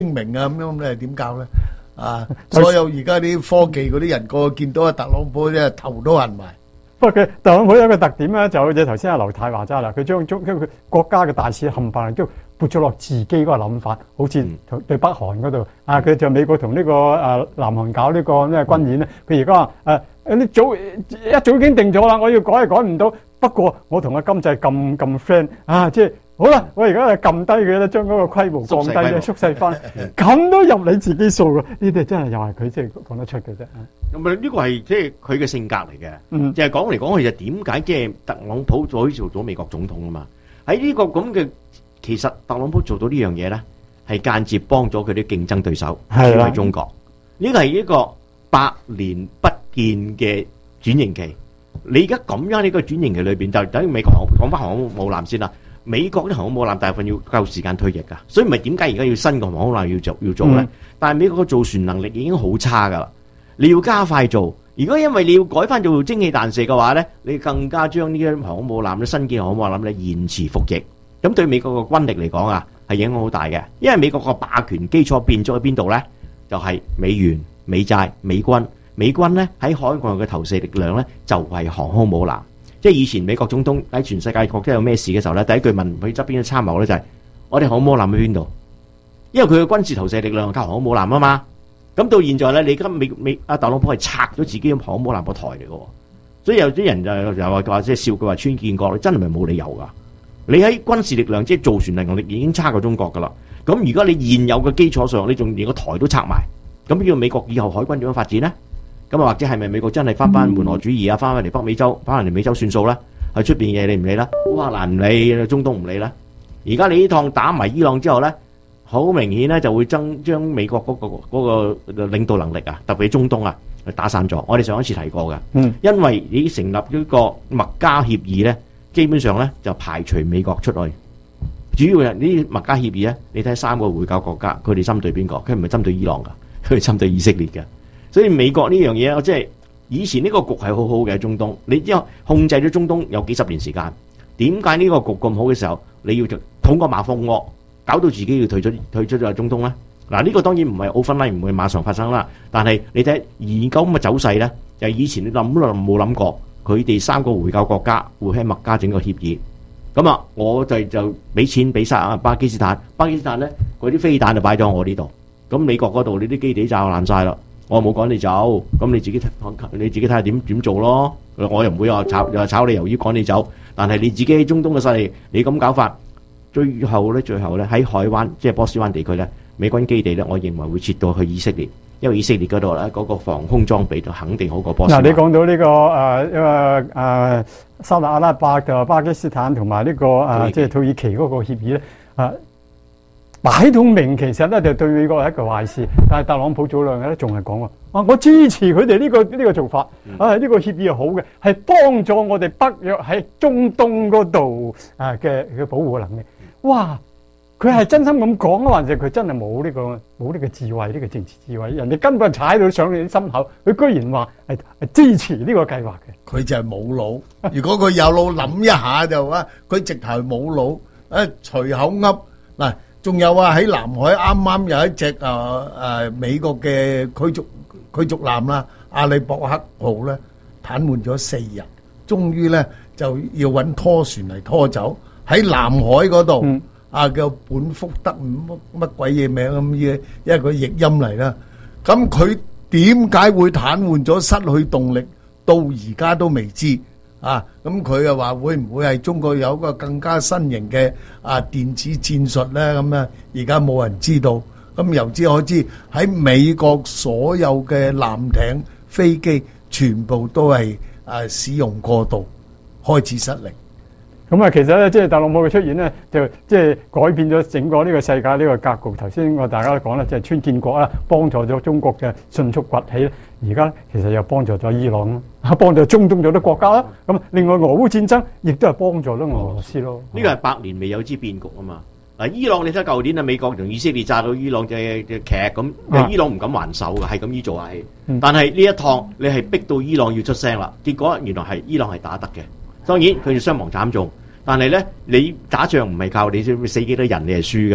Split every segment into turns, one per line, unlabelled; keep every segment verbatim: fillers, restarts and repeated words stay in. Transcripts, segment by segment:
明啊咁樣，你係點教咧？啊，所有而家啲科技嗰啲人個個見到阿特朗普咧頭都暈埋。
不過佢特朗普有一個特點咧，就好似頭先阿劉太話齋啦，佢將將將佢國家嘅大事冚唪唥都撥咗落自己嗰個諗法，好似對北韓嗰度啊，佢就美國同呢個誒南韓搞呢個咩軍演咧，佢而家話誒你早一早已經定咗啦，我要改係改唔到，不過我同阿金仔咁咁 friend 啊，即係好啦，我而家係撳低佢咧，將嗰個規模降低咧，縮細翻，咁都入你自己數嘅，呢啲真係又係佢即係講得出嘅啫。
咁啊，呢個係即係佢嘅性格嚟嘅，
嗯，
就係講嚟講去就點解即係特朗普可以做咗美國總統啊嘛？喺呢個咁嘅，其實特朗普做到呢樣嘢咧，係間接幫咗佢啲競爭對手，主要係中國。呢個係一個百年不見嘅轉型期。你而家咁樣呢個轉型期裏邊，就等於美國航講翻航空母艦先啦。美國啲航空母艦大部分要夠時間退役噶，所以唔係點解而家要新嘅航空母艦要做要做咧？但係美國嘅造船能力已經好差噶啦。你要加快做，如果因為你要改翻做蒸汽彈射嘅話咧，你更加將呢啲航空母艦咧、新建航空母艦咧延遲服役，咁對美國嘅軍力嚟講啊，係影響好大嘅。因為美國個霸權基礎變咗喺邊度咧？就係、是、美元、美債、美軍。美軍咧喺海外嘅投射力量咧，就係、是、航空母艦。即係以前美國總統喺全世界國家有咩事嘅時候咧，第一句問佢側邊嘅參謀咧就係、是：我哋航空母艦喺邊度？因為佢嘅軍事投射力量靠航空母艦啊嘛。咁到現在咧，你而家美美阿特朗普係拆咗自己嘅航空母艦個台嚟嘅，所以有啲人就就話話即係笑佢話川建國，你真係咪冇理由噶？你喺軍事力量即係造船能力已經差過中國噶啦。咁如果你現有嘅基礎上，你仲連個台都拆埋，咁呢個美國以後海軍點樣發展咧？咁啊，或者係咪美國真係翻翻門羅主義啊，翻翻嚟北美洲，翻翻嚟美洲算數啦？喺出邊嘢你唔理啦，烏克蘭唔理，中東唔理啦。而家你呢趟打埋伊朗之後咧，好明顯咧就會增將美國嗰、嗰個嗰、嗰個領導能力啊，特別喺中東啊，打散咗。我哋上一次提過嘅，嗯，因為你成立呢個麥加協議咧，基本上咧就排除美國出去。主要係呢啲麥加協議咧，你睇三個回教國家，佢哋針對邊個？佢唔係針對伊朗噶，佢係針對以色列嘅。所以美國呢樣嘢，我即係以前呢個局係好好嘅中東，你之後控制咗中東有幾十年時間，點解呢個局咁好嘅時候，你要就捅個馬蜂窩，搞到自己要退出退出咗中東咧？嗱，呢個當然唔係奧芬拉唔會馬上發生啦，但係你睇而家咁嘅走勢咧，就係以前你諗都冇諗過，佢哋三個回教國家會喺麥加整個協議，咁啊，我就就俾錢俾晒啊巴基斯坦，巴基斯坦咧嗰啲飛彈就擺咗我呢度，咁美國嗰度你啲基地炸爛晒啦。我冇趕你走，咁你自己你自己睇下點點做咯。我又唔會話炒又炒你魷魚趕你走，但係你自己喺中東嘅勢力，你咁搞法，最後咧最後咧喺海灣即係波斯灣地區咧，美軍基地咧，我認為會撤到去以色列，因為以色列嗰度咧嗰個防空裝備就肯定好過波斯灣。嗱，你講到呢個誒誒誒沙特阿拉伯嘅巴基斯坦同埋呢個誒即係土耳其嗰個協議咧啊。擺到明，其實咧就對美國係一個壞事，但係特朗普早兩日咧仲係講話，啊我支持佢哋呢個呢、呢個做法，啊呢、呢個協議係好嘅，係幫助我哋北約喺中東嗰度啊嘅嘅保護能力。哇！佢係真心咁講啊，還是佢真係冇呢個冇呢個智慧，呢、呢個政治智慧？人哋根本踩到上你心口，佢居然話係係支持呢個計劃嘅。佢就係冇腦。如果佢有腦諗一下就話，佢直頭係冇腦，誒隨口噏嗱。仲有啊！喺南海啱啱有一隻啊誒美國嘅驅逐驅逐艦啦，阿里伯克號咧癱瘓咗四日，終於咧就要揾拖船嚟拖走。喺南海嗰度、嗯、啊叫本福德乜乜鬼嘢名咁嘅，因為佢譯音嚟啦。咁佢點解會癱瘓咗、失去動力，到而家都未知。啊，咁佢又話會唔會係中國有個更加新型嘅啊電子戰術咧？咁啊，而家冇人知道。咁由此可知，喺美國所有嘅艦艇、飛機，全部都係啊使用過度，開始失靈。咁啊，其實咧，即係特朗普嘅出現咧，就即係改變咗整個呢個世界呢個格局。頭先我大家都講啦，即係川建國啦，幫助咗中國嘅迅速崛起咧。而家其實又幫助咗伊朗啦，幫助中東咗啲國家啦。咁另外俄烏戰爭亦都係幫助咗俄羅斯咯。呢個係百年未有之變局啊嘛！嗱，伊朗你睇舊年啊，美國同以色列炸到伊朗嘅嘅劇咁，伊朗唔敢還手嘅，係咁依做下氣。但係呢一趟你係逼到伊朗要出聲啦，結果原來係伊朗係打得嘅。當然佢哋傷亡慘重，但係咧你打仗唔係靠你死幾多人，你係輸噶嘛。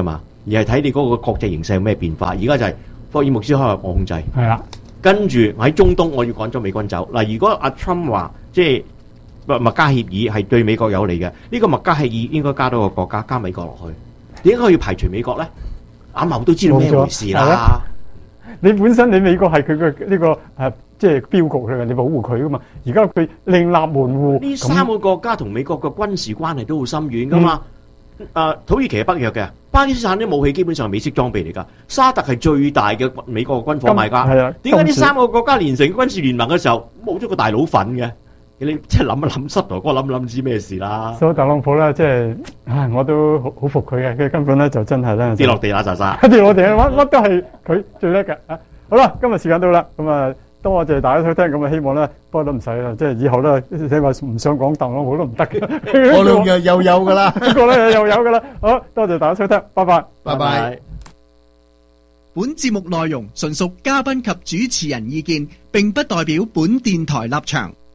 而係睇你嗰個國際形勢有咩變化。而家就係霍爾木茲海峽我控制，
係啦，
跟住喺中東我要趕咗美軍走。嗱，如果阿 Trump 話即係麥加協議係對美國有利嘅，呢、這個麥加協議應該加多個國家加美國落去，點解要排除美國咧？阿茂都知道咩回事啦。
你本身你美國係佢嘅呢個誒、啊，即係標局嚟嘅，你保護佢噶嘛。而家佢另立門戶，
呢三個國家同美國嘅軍事關係都好深遠噶嘛。誒、嗯啊，土耳其係北約嘅，巴基斯坦啲武器基本上係美式裝備嚟㗎。沙特係最大嘅美國嘅軍火買家。係啊，點解呢三個國家連成軍事聯盟嘅時候冇咗個大佬份嘅？你即係諗一諗，膝頭哥諗諗知咩事啦？所以特朗普咧，即係唉，我都好好服佢嘅，佢根本咧就真係咧跌落地啦，渣渣跌落地，乜乜都係佢最叻嘅啊！好啦，今日時間到啦，咁啊多謝大家收聽，咁啊希望咧，不過都唔使啦，即係以後咧，你話唔想講特朗普都唔得嘅，我兩樣又有噶啦，呢個咧又有噶啦，好多謝大家收聽，拜拜，拜拜。
本節目內容純屬嘉賓及主持人意見，並不代表本電台立場。